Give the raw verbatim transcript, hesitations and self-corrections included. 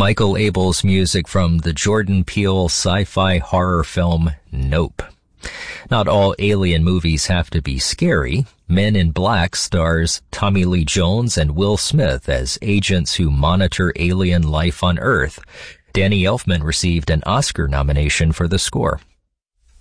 Michael Abels music from the Jordan Peele sci-fi horror film Nope. Not all alien movies have to be scary. Men in Black stars Tommy Lee Jones and Will Smith as agents who monitor alien life on Earth. Danny Elfman received an Oscar nomination for the score.